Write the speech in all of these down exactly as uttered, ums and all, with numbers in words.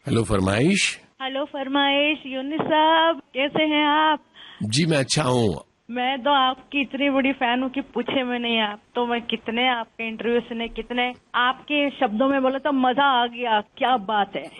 Hello फरमाइश। Hello फरमाइश। यूनिस साहब कैसे हैं आप? जी मैं अच्छा हूँ। मैं तो आपकी इतनी बड़ी फैन हूँ कि पूछे में नहीं। आप तो मैं कितने आपके इंटरव्यू सुने, कितने आपके शब्दों में बोले तो मजा आ गया। क्या बात है।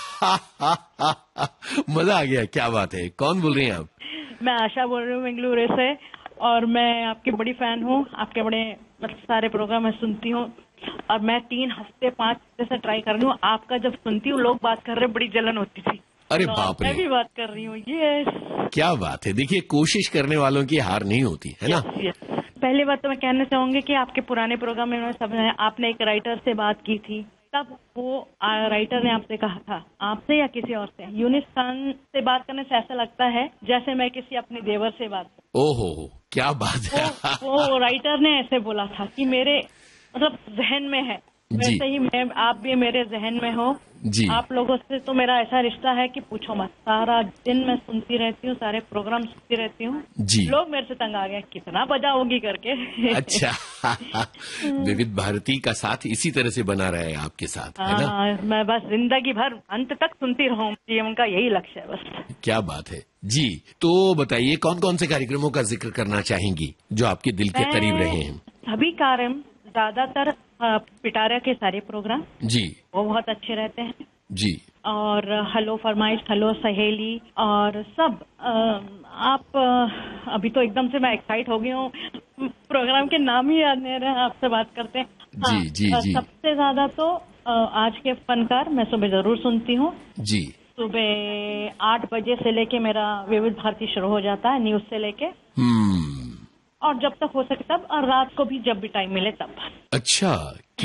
मजा आ गया, क्या बात है। कौन बोल रही हैं आप? मैं आशा बोल रही हूँ बेंगलुरु से, और मैं आपकी बड़ी फैन हूँ। आपके बड़े मतलब सारे प्रोग्राम मैं सुनती हूँ, और मैं तीन हफ्ते पांच हफ्ते से ट्राई कर रही हूँ। आपका जब सुनती हूँ लोग बात कर रहे, बड़ी जलन होती थी। अरे तो बाप रे, मैं भी बात कर रही हूँ। यस, क्या बात है। देखिए कोशिश करने वालों की हार नहीं होती है ना। Yes, yes. पहली बात तो मैं कहना चाहूंगी कि आपके पुराने प्रोग्राम में उन्होंने सब आपने एक राइटर से बात की थी, तब वो राइटर ने आपसे कहा था, आपसे या किसी और से, यूनिस खान से बात करने से ऐसा लगता है जैसे मैं किसी अपने देवर से बात करूं। ओहो, क्या बात है। वो वो राइटर ने ऐसे बोला था कि मेरे मतलब जहन में है, जी वैसे ही मैं आप भी मेरे जहन में हो। जी। आप लोगों से तो मेरा ऐसा रिश्ता है कि पूछो मत। सारा दिन मैं सुनती रहती हूँ, सारे प्रोग्राम सुनती रहती हूँ। जी। लोग मेरे से तंग आ गए, कितना बजाओगी करके। अच्छा। विविध भारती का साथ इसी तरह से बना रहा है आपके साथ, है ना। हाँ, मैं बस जिंदगी भर अंत तक सुनती रहूं, ये उनका यही लक्ष्य है बस। क्या बात है जी। तो बताइए कौन कौन से कार्यक्रमों का जिक्र करना चाहेंगी जो आपके दिल के करीब रहे हैं? सभी कार्यक्रम, ज्यादातर पिटारा के सारे प्रोग्राम जी वो बहुत अच्छे रहते हैं। जी। और हेलो फरमाइश, हेलो सहेली, और सब आ, आप आ, अभी तो एकदम से मैं एक्साइट हो गई हूँ, प्रोग्राम के नाम ही याद नहीं रहे, आपसे बात करते हैं। हाँ, जी जी जी। सबसे ज्यादा तो आ, आज के फनकार मैं सुबह जरूर सुनती हूँ। जी। सुबह आठ बजे से लेके मेरा विविध भारती शुरू हो जाता है, न्यूज से लेके। हम्म। और जब तक हो सके तब, और रात को भी जब भी टाइम मिले तब। अच्छा,